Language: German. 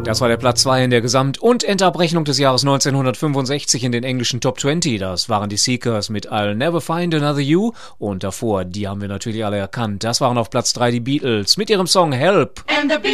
Das war der Platz 2 in der Gesamt- und Endabrechnung des Jahres 1965 in den englischen Top 20. Das waren die Seekers mit I'll Never Find Another You. Und davor, die haben wir natürlich alle erkannt. Das waren auf Platz 3 die Beatles mit ihrem Song Help.